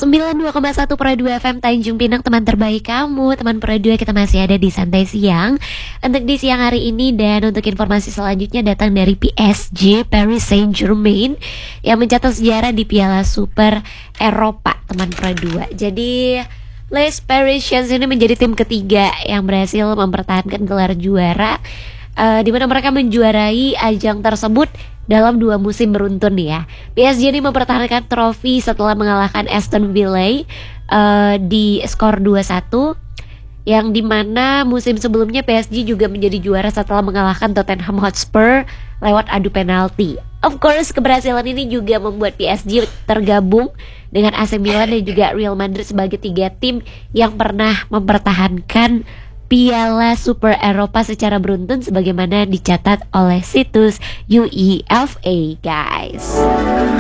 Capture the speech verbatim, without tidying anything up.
sembilan puluh dua koma satu Pro dua F M Tanjung Pinang, teman terbaik kamu. Teman Pro dua, kita masih ada di Santai Siang untuk di siang hari ini. Dan untuk informasi selanjutnya datang dari P S G, Paris Saint-Germain, yang mencatat sejarah di Piala Super Eropa, teman Pro dua. Jadi Les Parisiens ini menjadi tim ketiga yang berhasil mempertahankan gelar juara, uh, di mana mereka menjuarai ajang tersebut dalam dua musim beruntun ya. P S G ini mempertahankan trofi setelah mengalahkan Aston Villa uh, di skor dua satu, yang dimana musim sebelumnya P S G juga menjadi juara setelah mengalahkan Tottenham Hotspur lewat adu penalti. Of course, keberhasilan ini juga membuat P S G tergabung dengan A C Milan dan juga Real Madrid sebagai tiga tim yang pernah mempertahankan Piala Super Eropa secara beruntun sebagaimana dicatat oleh situs UEFA, guys.